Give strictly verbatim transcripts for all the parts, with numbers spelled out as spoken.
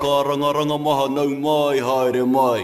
Karangaranga maha nau mai haere mai.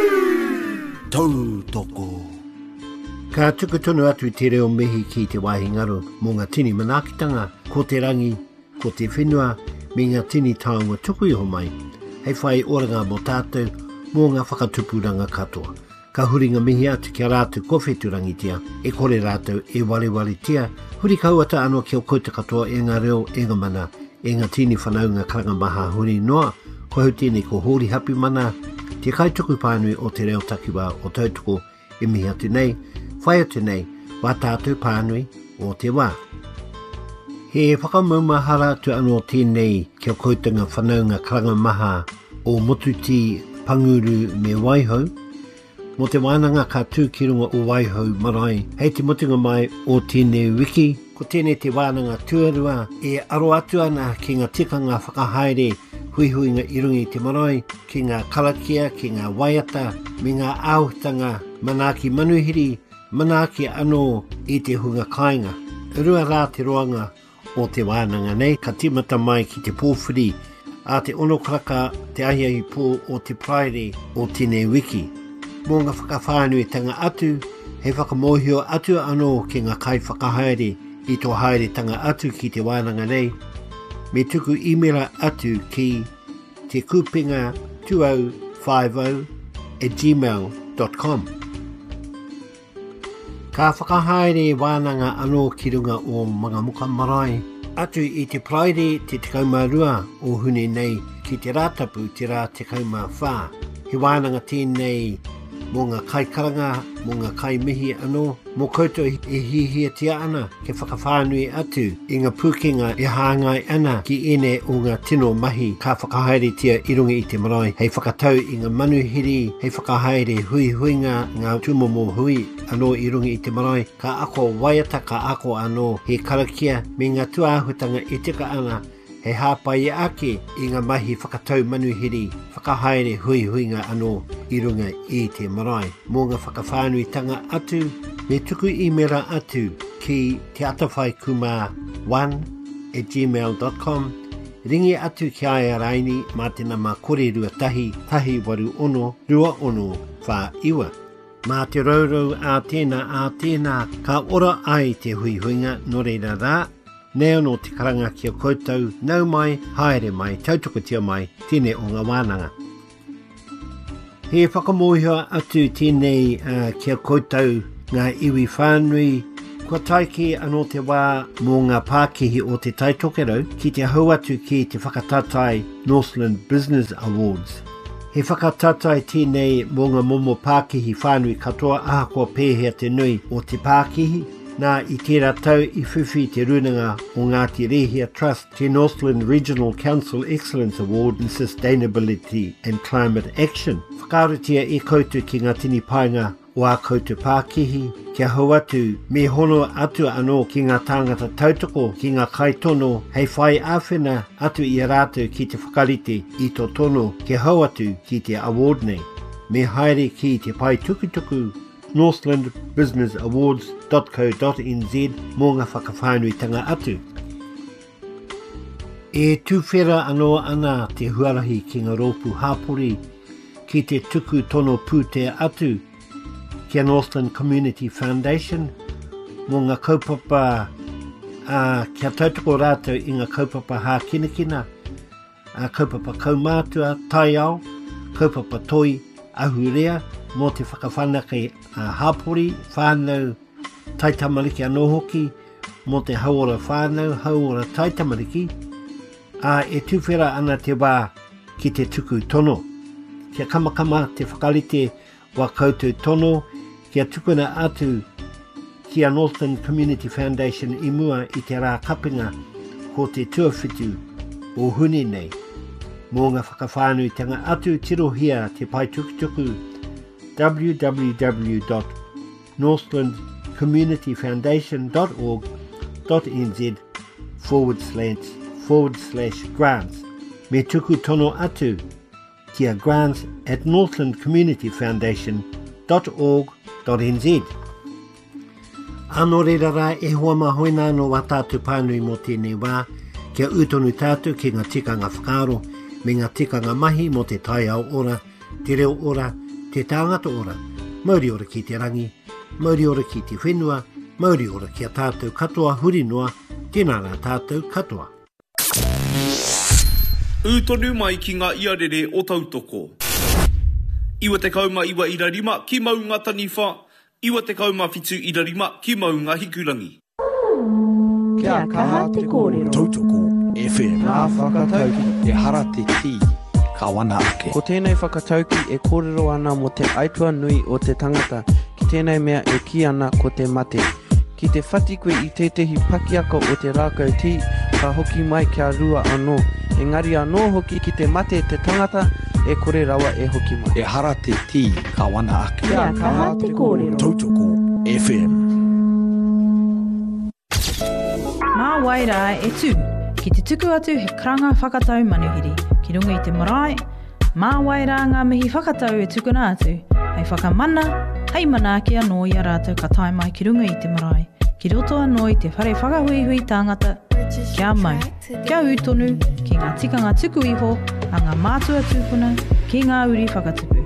Tau toko. Ka tuku tonu atu te reo mihi ki te wāhi ngaru mō ngā tini manakitanga, ko te rangi, ko te whenua, me ngā tini taonga tuku iho mai. Hei whai oranga mō tātou mō ngā whakatupuranga katoa. Ka huringa mihi atu kia rātu kowheturangi tia, e kore rātou e wale wale tia, huri kauata anō kia kouta katoa e ngā reo e ngā mana, e ngā tini whanaunga karanga maha huri noa, ko hau tēnei ko hori hapi mana, te kai tuku pānui o te reo takiwa o tautuko e mihi atu nei, whai atu nei, wā tātou pānui o te wā. He whakamaumahara atu anō tēnei kia koutanga whanaunga karanga maha o Motuti Panguru me Waihau, mo te wānanga ka tū ki runga o Waihau marae, hei te mutunga mai o tēnei wiki, ko tēnei te wānanga tuarua e aro atu ana ki ngā tikanga whakahaere hui hui ngā irungi te marae, ki ngā kalakia, ki ngā waiata, me ngā āutanga, manaki manuhiri, manaki anō i te hunga kāinga. Rua rā te roanga o te wānanga nei, ka timata mai ki te pōwhiri, a te ono kraka te ahiahi pō o te praere o tēnei wiki. Mō ngā whakawhānuitanga atu, hei whakamohio atu anō ki ngā kai whakahaere i tō haere tanga atu ki te wānanga nei, me tuku imera atu ki te kupinga two oh five oh at gmail dot com. Ka whakahaere wānanga anō ki runga o mga muka marae, atu i te praere te tekauma rua o hune nei ki te rātapu te rā tekauma whā. He wānanga tēnei mō ngā kai karanga, mō ngā kai mihi anō, mō koutou e hihia tia ana ke whakawhānui atu i ngā pūkinga e hāngai ana ki ene o ngā tino mahi ka whakahaere tia i runga i te marae, hei whakatau i ngā manuhiri, hei whakahaere hui huinga ngā tumomo hui anō i runga i te marae, ka ako waiata, ka ako anō he karakia me ngā tuāhutanga e tika ana he hāpai ake i ngā mahi whakatau manuhiri, whakahaere hui huinga anō i runga i te marae. Mō ngā whakawhānuitanga atu, me tuku imera atu ki te atawhai kuma one at gmail dot com, ringi atu ki aia raini mā tēnā mā kore rua tahi, tahi waru ono, rua ono, whā iwa. Mā te raurau a tēnā a tēnā, ka ora ai te hui huinga no reira rā, neo no te karanga kia koutou, nau mai, haere mai, tautoko tia mai, tēnei o ngā wānanga. He whakamohia atu tēnei uh, kia koutou ngā iwi whānui, kua taiki anō te wā mō ngā pākihi o te taitokerau ki te hau atu ki te whakatatai Northland Business Awards. He whakatatai tēnei mō ngā momo pākihi whānui katoa ahakoa pēhea te nui o te pākihi, nā i tērā tau i whiwhi te runanga o Ngāti Rehia Trust te Northland Regional Council Excellence Award in Sustainability and Climate Action. Whakaratia e koutou ki ngā tini painga o a koutou Pākihi, kia hau atu me hono atu anō ki ngā tāngata tautoko ki ngā kaitono, hei whai āwhena atu i a rātou ki te whakarite i tō tono kia hau atu ki te award nei. Me haere ki te pai tukutuku northland business awards dot co dot n z mō ngā whakawhānuitanga atu. E tūwhera anō ana te huarahi ki ngā rōpu hāpori ki te tuku tono pūtea atu kia Northland Community Foundation mō ngā kaupapa uh, kia tautoko rātou i ngā kaupapa hā kinakina, uh, kaupapa kaumātua, tai ao, kaupapa toi, ahurea, mō te whakawhanake uh, hāpori, whānau, taitamariki anō hoki, mō te hauora whānau, hauora taitamariki, a uh, e tūwhera ana te wā ki te tuku tono. Kia kamakama te whakarite wa koutou tono, kia tukuna atu kia Northland Community Foundation i mua i te rā kapinga ko te tuawhitu o huni nei. Mō ngā whakawhānuitanga atu tirohia te pai tukutuku w w w dot northland community foundation dot org dot n z forward slash forward slash grants. Me tuku tono atu kia grants at northland community foundation dot org dot n z. Anō reira rā e hoa mahoina no wā tātou pānui mō tēnei wā, kia utonu tātou ki ngā tikanga whakaaro, me ngā tikanga mahi mo te tai au ora, te reo ora, te tāngata ora, mauri ora ki te rangi, mauri ora ki te whenua, mauri ora ki a tātou katoa huri noa, tēnā rā tātou katoa. Ūtonu mai ki ngā iarere o tautoko. Iwa te kauma iwa ira rima ki mau ngā taniwha, iwa te kauma whitu ira rima ki mau ngā hikurangi. Kia kaha te kōrero. Tautoko F M. Nā whakatauki Te hara te tī, ka wana ake. Ko tēnei whakatauki e kōrero ana mo te aitua nui o te tangata, ki tēnei mea e ki ana ko te mate. Ki te whati koe i tetehi pakiako o te rākau tī, ka hoki mai kia rua anō. Engari anō hoki ki te mate te tangata, e kore rawa e hoki mai. Te hara te tī, ka wana ake. Kia kaha te kōrero. Tautoko F M. Mā waira e tū, ki te tuku atu he karanga whakatau manuhiri. Ki runga i te marae, mā waira ngā mihi whakatau e tukuna atu. Hei whakamana, hei mana ki anō i a rātou ka tae mai ki runga i te marae. Ki roto anō i te whare whakahuihui tāngata, kia mai, kia utonu, ki ngā tikanga tuku iho, a ngā mātua tūpuna, ki ngā uri whakatupu.